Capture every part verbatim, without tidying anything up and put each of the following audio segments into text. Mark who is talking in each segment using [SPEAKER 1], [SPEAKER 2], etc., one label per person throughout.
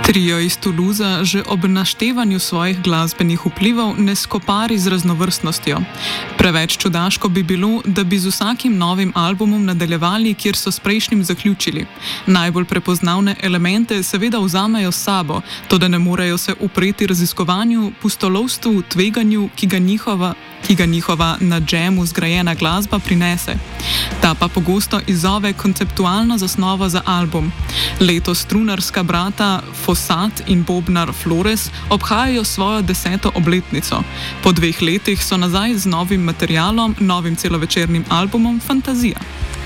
[SPEAKER 1] Trio iz Toulouse že ob naštevanju svojih glasbenih vplivov ne skopari z raznovrstnostjo. Preveč čudaško bi bilo, da bi z vsakim novim albumom nadaljevali, kjer so s prejšnjim zaključili. Najbolj prepoznavne elemente seveda vzamejo s sabo, toda ne morejo se upreti raziskovanju, pustolovstvu, tveganju, ki ga njihova, ki ga njihova na džemu zgrajena glasba prinese. Ta pa pogosto izzove konceptualno zasnovo za album. Letos strunarska brata Fossat in bobnar Flores obhajajo svojo deseto obletnico. Po dveh letih so nazaj z novim materialom, novim celovečernim albumom Fantazija.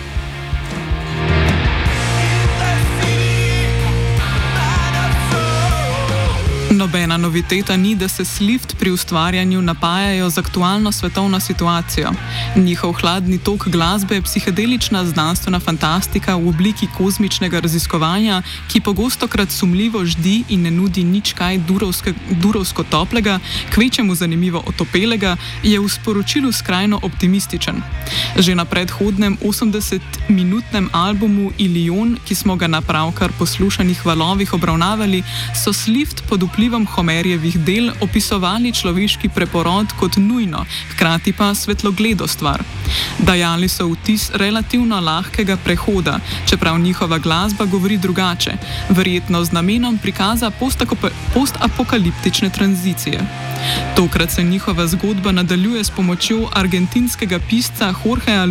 [SPEAKER 1] Nobena noviteta ni, da se Slift pri ustvarjanju napajajo z aktualno svetovno situacijo. Njihov hladni tok glasbe je psihedelična znanstvena fantastika v obliki kozmičnega raziskovanja, ki pogostokrat sumljivo ždi in ne nudi nič kaj durovske, durovsko toplega, kvečemu zanimivo otopelega, je v sporočilu skrajno optimističen. Že na predhodnem osemdesetminutnem albumu Ilion, ki smo ga na pravkar poslušanih valovih obravnavali, so Slift pod vplivom Homerjevih del opisovali človeški preporod kot nujno, hkrati pa svetlogledo stvar. Dajali so vtis relativno lahkega prehoda, čeprav njihova glasba govori drugače, verjetno z namenom prikaza postapokaliptične tranzicije. Tokrat se njihova zgodba nadaljuje s pomočjo argentinskega pisca Jorgea